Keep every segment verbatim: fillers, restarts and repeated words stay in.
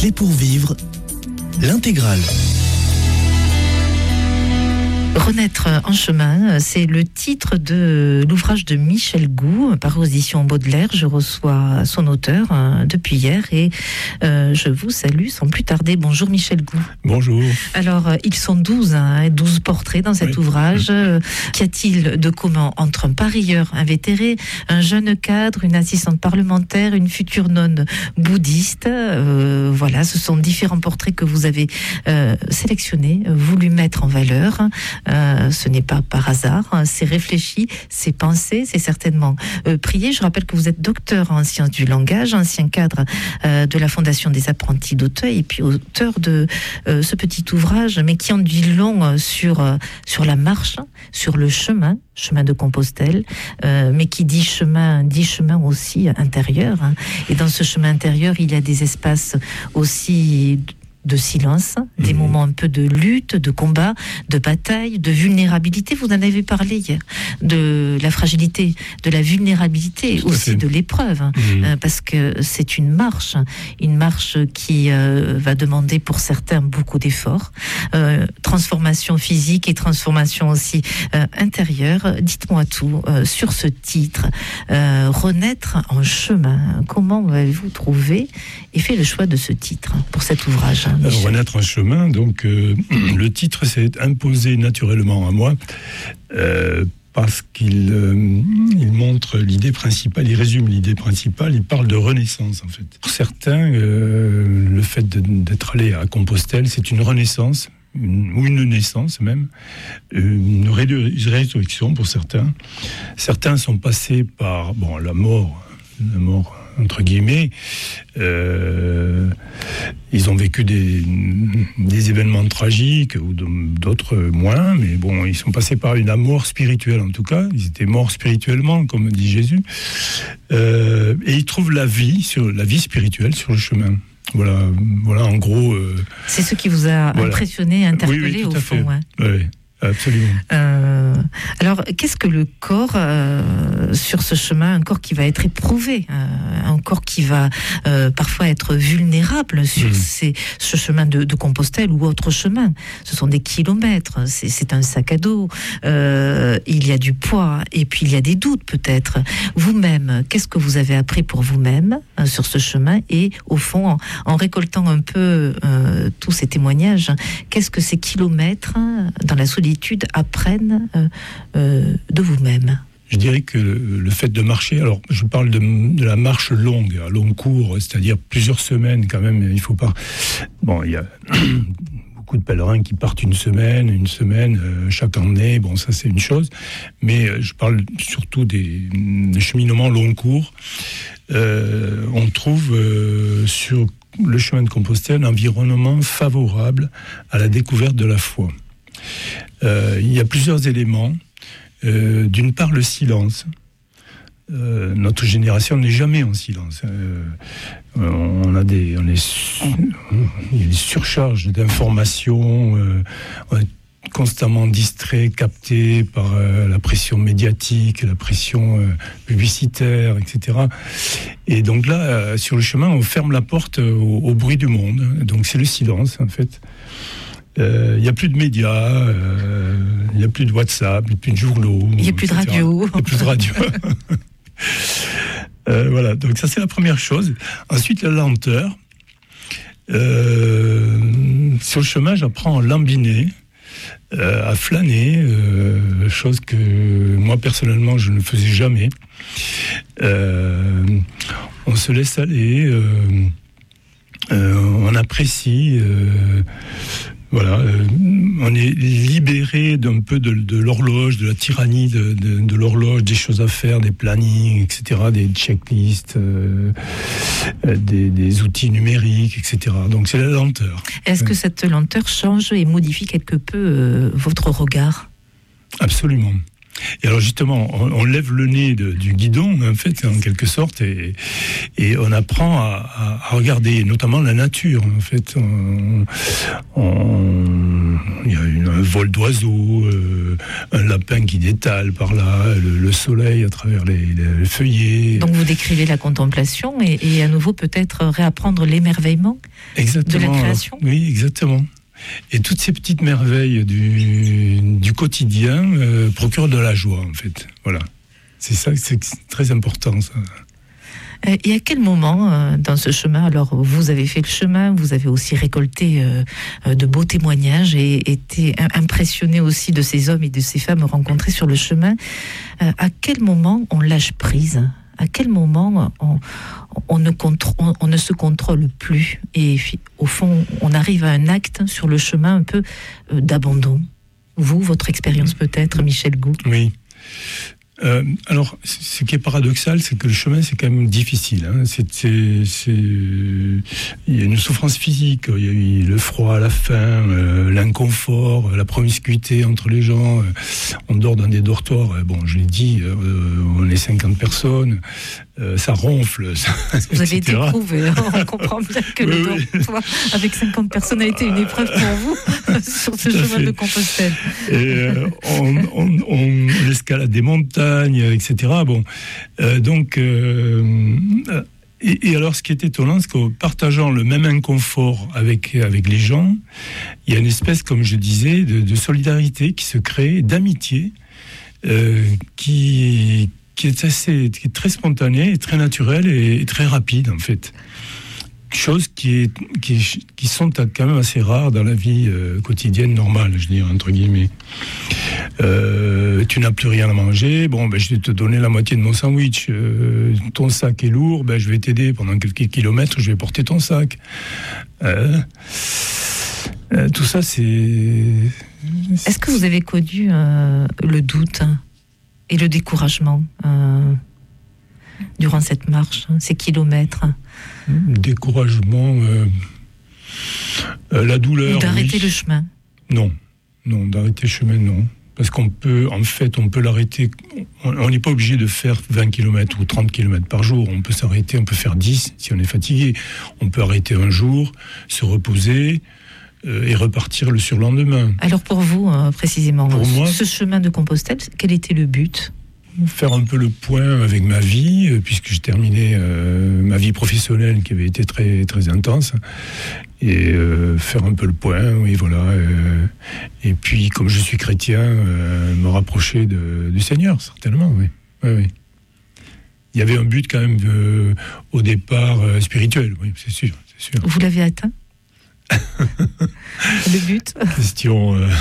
clés pour vivre, l'intégrale. Renaître en chemin, c'est le titre de l'ouvrage de Michel Gou, par édition Baudelaire. Je reçois son auteur euh, depuis hier et euh, je vous salue sans plus tarder. Bonjour Michel Gou. Bonjour. Alors, euh, ils sont douze, hein, douze portraits dans cet oui. ouvrage. Euh, qu'y a-t-il de commun entre un parieur invétéré, un jeune cadre, une assistante parlementaire, une future nonne bouddhiste? euh, Voilà, ce sont différents portraits que vous avez euh, sélectionnés, voulu mettre en valeur. Euh, ce n'est pas par hasard, hein, c'est réfléchi, c'est pensé, c'est certainement euh, prié. Je rappelle que vous êtes docteur en sciences du langage, ancien cadre euh, de la Fondation des apprentis d'Auteuil et puis auteur de euh, ce petit ouvrage, mais qui en dit long sur, euh, sur la marche, sur le chemin, chemin de Compostelle, euh, mais qui dit chemin, dit chemin aussi intérieur. Hein. Et dans ce chemin intérieur, il y a des espaces aussi de silence, des mmh. moments un peu de lutte, de combat, de bataille, de vulnérabilité. Vous en avez parlé hier, de la fragilité, de la vulnérabilité, tout aussi de l'épreuve, mmh. euh, parce que c'est une marche, une marche qui euh, va demander pour certains beaucoup d'efforts, euh, transformation physique et transformation aussi euh, intérieure. Dites-moi tout euh, sur ce titre, euh, Renaître en chemin. Comment avez-vous trouvé et fait le choix de ce titre pour cet ouvrage? Alors, Renaître en chemin, donc euh, le titre s'est imposé naturellement à moi euh, parce qu'il euh, il montre l'idée principale, il résume l'idée principale, il parle de renaissance en fait. Pour certains, euh, le fait de, d'être allé à Compostelle, c'est une renaissance, une, ou une naissance même, une résurrection pour certains. Certains sont passés par bon, la mort, la mort entre guillemets, euh, ils ont vécu des, des événements tragiques, ou d'autres moins, mais bon, ils sont passés par une mort spirituelle en tout cas, ils étaient morts spirituellement, comme dit Jésus, euh, et ils trouvent la vie, sur, la vie spirituelle sur le chemin. Voilà, voilà en gros... Euh, C'est ce qui vous a voilà. impressionné, interpellé oui, oui, au fond. Ouais. Oui. Absolument. Euh, alors, qu'est-ce que le corps, euh, sur ce chemin, un corps qui va être éprouvé, euh, un corps qui va euh, parfois être vulnérable sur mmh. ces, ce chemin de, de Compostelle ou autre chemin. Ce sont des kilomètres, c'est, c'est un sac à dos, euh, il y a du poids, et puis il y a des doutes peut-être. Vous-même, qu'est-ce que vous avez appris pour vous-même euh, sur ce chemin? Et au fond, en, en récoltant un peu euh, tous ces témoignages, qu'est-ce que ces kilomètres dans la solitude apprennent euh, euh, de vous-même? Je dirais que le fait de marcher, alors je parle de, de la marche longue, à long cours, c'est-à-dire plusieurs semaines quand même, il faut pas... Bon, il y a beaucoup de pèlerins qui partent une semaine, une semaine, euh, chaque année, bon ça c'est une chose, mais je parle surtout des, des cheminements long cours. Euh, on trouve euh, sur le chemin de Compostelle un environnement favorable à la découverte de la foi. Euh, il y a plusieurs éléments. Euh, d'une part, le silence. Euh, notre génération n'est jamais en silence. Euh, on a des, on est, il y a des surcharges d'informations. Euh, on est constamment distrait, capté par euh, la pression médiatique, la pression euh, publicitaire, et cetera. Et donc là, euh, sur le chemin, on ferme la porte au, au bruit du monde. Donc c'est le silence, en fait. Il euh, n'y a plus de médias, il euh, n'y a plus de WhatsApp, il n'y a plus de journaux. Il n'y a plus de radio. Il n'y a plus de radio. euh, voilà, donc ça c'est la première chose. Ensuite, la lenteur. Euh, sur le chemin, j'apprends à lambiner, euh, à flâner, euh, chose que moi personnellement je ne faisais jamais. Euh, on se laisse aller, euh, euh, on apprécie... Euh, Voilà, euh, on est libéré d'un peu de, de l'horloge, de la tyrannie de, de, de l'horloge, des choses à faire, des plannings, et cetera, des checklists, euh, des, des outils numériques, et cetera. Donc c'est la lenteur. Est-ce que cette lenteur change et modifie quelque peu euh, votre regard ? Absolument. Et alors justement, on, on lève le nez de, du guidon, en fait, en quelque sorte, et, et on apprend à, à, à regarder, notamment la nature. En fait, on, on, il y a une, un vol d'oiseaux, euh, un lapin qui détale par là, le, le soleil à travers les, les feuillets. Donc vous décrivez la contemplation et, et à nouveau peut-être réapprendre l'émerveillement exactement, de la création. Oui, exactement. Et toutes ces petites merveilles du, du quotidien euh, procurent de la joie, en fait. Voilà. C'est ça, c'est très important, ça. Et à quel moment, euh, dans ce chemin, alors vous avez fait le chemin, vous avez aussi récolté euh, de beaux témoignages et été impressionné aussi de ces hommes et de ces femmes rencontrés sur le chemin, euh, à quel moment on lâche prise ? À quel moment on, on, ne contrôle, on, on ne se contrôle plus et au fond on arrive à un acte sur le chemin un peu euh, d'abandon. Vous, votre expérience peut-être, Michel Gou. Oui. Euh, alors, ce qui est paradoxal, c'est que le chemin, c'est quand même difficile. Hein. C'est, c'est, c'est... Il y a une souffrance physique, il y a eu le froid à la faim, euh, l'inconfort, la promiscuité entre les gens. On dort dans des dortoirs. Bon, je l'ai dit, euh, on est cinquante personnes. Euh, ça ronfle. Ça, vous avez été éprouvé. Hein. On comprend bien que oui, le oui. dortoir avec cinquante personnes a été une épreuve pour vous sur ce chemin fait. de Compostelle. Et, euh, on, on, on, on escalade des montagnes, et cetera. Bon, euh, donc, euh, et, et alors, ce qui est étonnant, c'est qu'en partageant le même inconfort avec avec les gens, il y a une espèce, comme je disais, de, de solidarité qui se crée, d'amitié, euh, qui qui est assez, qui est très spontanée, et très naturelle et, et très rapide en fait. Choses qui, est, qui, qui sont quand même assez rares dans la vie euh, quotidienne normale, je dirais, entre guillemets. Euh, tu n'as plus rien à manger, bon, ben, je vais te donner la moitié de mon sandwich. Euh, ton sac est lourd, ben, je vais t'aider pendant quelques kilomètres, je vais porter ton sac. Euh, euh, tout ça, c'est... Est-ce que vous avez connu euh, le doute et le découragement euh, durant cette marche, ces kilomètres? Découragement, euh, euh, la douleur. Ou d'arrêter oui. le chemin? Non, non, d'arrêter le chemin, non. Parce qu'on peut, en fait, on peut l'arrêter. On n'est pas obligé de faire vingt kilomètres ou trente kilomètres par jour. On peut s'arrêter, on peut faire dix si on est fatigué. On peut arrêter un jour, se reposer euh, et repartir le surlendemain. Alors pour vous, euh, précisément, pour moi, ce chemin de Compostelle, quel était le but ? Faire un peu le point avec ma vie, euh, puisque j'ai terminé euh, ma vie professionnelle qui avait été très très intense, et euh, faire un peu le point, oui voilà. Euh, et puis comme je suis chrétien, euh, me rapprocher de, du Seigneur, certainement, oui. oui, oui. Il y avait un but quand même euh, au départ euh, spirituel, oui, c'est sûr, c'est sûr. Vous l'avez atteint? Le but? Question. Euh,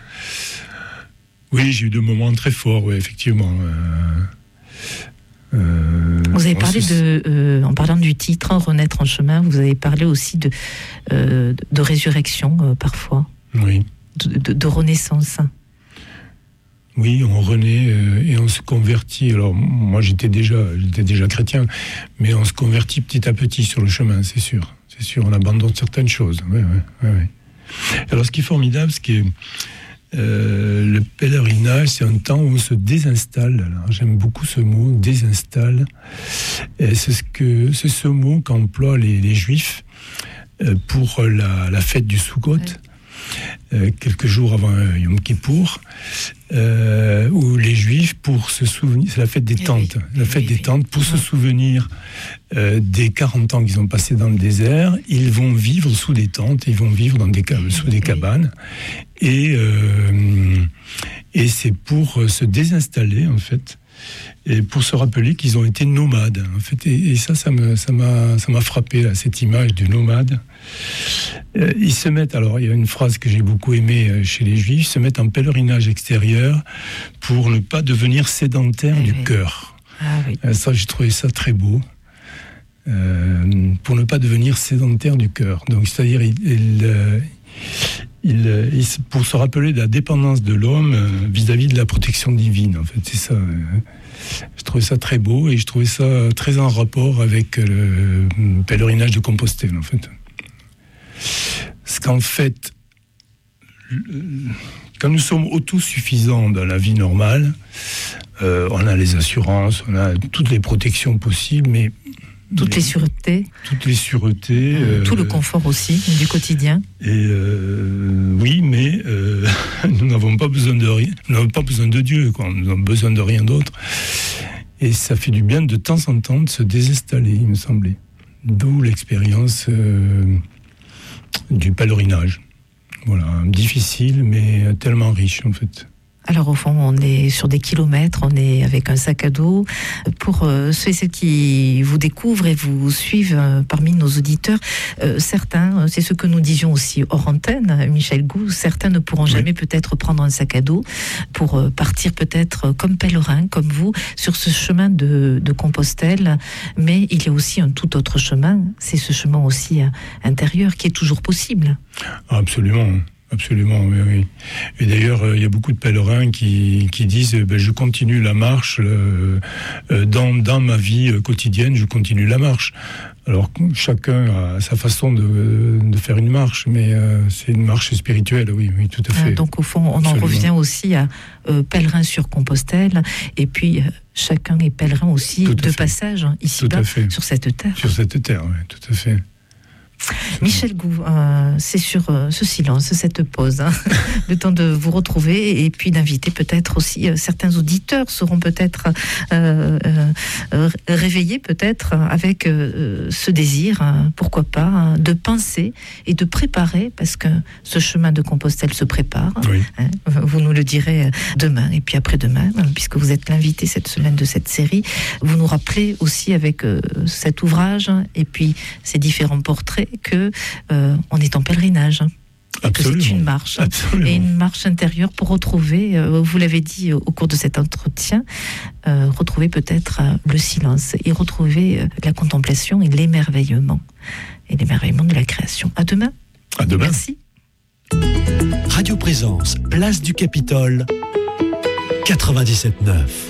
Oui, j'ai eu des moments très forts, oui, effectivement. Euh, euh, vous avez parlé se... de, euh, en parlant du titre, hein, Renaître en chemin, vous avez parlé aussi de, euh, de résurrection, euh, parfois. Oui. De, de, de renaissance. Oui, on renaît euh, et on se convertit. Alors, moi, j'étais déjà, j'étais déjà chrétien, mais on se convertit petit à petit sur le chemin, c'est sûr. C'est sûr, on abandonne certaines choses. Oui, oui, oui, oui. Alors, ce qui est formidable, ce qui est... Euh, le pèlerinage, c'est un temps où on se désinstalle. Alors, j'aime beaucoup ce mot, désinstalle. Et c'est ce que c'est ce mot qu'emploient les, les Juifs euh, pour la, la fête du Sukkot, ouais. euh, quelques jours avant euh, Yom Kippour, euh, où les Juifs, pour se souvenir, c'est la fête des tentes, oui, la fête oui, des oui. tentes, pour ouais. se souvenir euh, des quarante ans qu'ils ont passés dans le désert, ils vont vivre sous des tentes, ils vont vivre dans des sous des cabanes. Et, euh, et c'est pour se désinstaller, en fait, et pour se rappeler qu'ils ont été nomades, en fait. Et, et ça, ça, me, ça, m'a, ça m'a frappé, là, cette image du nomade. Euh, ils se mettent, alors, il y a une phrase que j'ai beaucoup aimée chez les Juifs, ils se mettent en pèlerinage extérieur pour ne pas devenir sédentaires oui, du oui. cœur. Ah, oui. euh, ça, j'ai trouvé ça très beau. Euh, pour ne pas devenir sédentaire du cœur. Donc, c'est-à-dire, il... il euh, Il, il, pour se rappeler de la dépendance de l'homme euh, vis-à-vis de la protection divine, en fait, c'est ça. Euh, je trouvais ça très beau et je trouvais ça très en rapport avec le pèlerinage de Compostelle, en fait. Parce qu'en fait, quand nous sommes autosuffisants dans la vie normale, euh, on a les assurances, on a toutes les protections possibles, mais toutes mais, les sûretés, toutes les sûretés, euh, euh, tout le confort aussi du quotidien. Et euh, oui, mais euh, nous n'avons pas besoin de rien, nous n'avons pas besoin de Dieu, quoi. Nous n'avons besoin de rien d'autre. Et ça fait du bien de temps en temps de se désinstaller, il me semblait. D'où l'expérience euh, du pèlerinage. Voilà, difficile, mais tellement riche en fait. Alors au fond, on est sur des kilomètres, on est avec un sac à dos. Pour euh, ceux et celles qui vous découvrent et vous suivent euh, parmi nos auditeurs, euh, certains, c'est ce que nous disions aussi hors antenne, Michel Gou, certains ne pourront jamais oui. peut-être prendre un sac à dos pour euh, partir peut-être comme pèlerin, comme vous, sur ce chemin de, de Compostelle. Mais il y a aussi un tout autre chemin, c'est ce chemin aussi euh, intérieur qui est toujours possible. Absolument. Absolument, oui, oui. Et d'ailleurs, euh, il y a beaucoup de pèlerins qui, qui disent euh, ben, je continue la marche euh, euh, dans, dans ma vie euh, quotidienne, je continue la marche. Alors, chacun a sa façon de, de faire une marche, mais euh, c'est une marche spirituelle, oui, oui, tout à fait. Ah, donc, au fond, on Absolument. en revient aussi à euh, pèlerin sur Compostelle, et puis euh, chacun est pèlerin aussi tout de passage, hein, ici-bas, sur cette terre. Sur cette terre, oui, tout à fait. Michel Gou, euh, c'est sur euh, ce silence, cette pause, hein, le temps de vous retrouver et puis d'inviter peut-être aussi euh, certains auditeurs seront peut-être euh, euh, réveillés peut-être avec euh, ce désir, hein, pourquoi pas, hein, de penser et de préparer, parce que ce chemin de Compostelle se prépare. Oui. Hein, vous nous le direz demain et puis après-demain, hein, puisque vous êtes l'invité cette semaine de cette série. Vous nous rappelez aussi avec euh, cet ouvrage et puis ces différents portraits que euh, on est en pèlerinage, que c'est une marche Absolument. et une marche intérieure pour retrouver, euh, vous l'avez dit au cours de cet entretien, euh, retrouver peut-être euh, le silence et retrouver euh, la contemplation et l'émerveillement et l'émerveillement de la création. À demain. À demain. Merci. Radio Présence, place du Capitole, quatre-vingt-dix-sept neuf.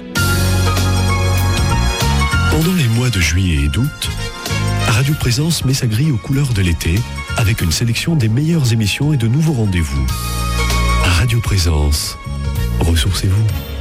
Pendant les mois de juillet et d'août, Radio Présence met sa grille aux couleurs de l'été avec une sélection des meilleures émissions et de nouveaux rendez-vous. Radio Présence, ressourcez-vous.